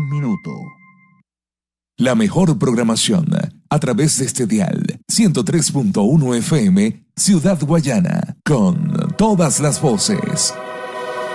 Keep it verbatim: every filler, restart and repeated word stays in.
un minuto. La mejor programación a través de este dial ciento tres punto uno F M, Ciudad Guayana, con todas las voces.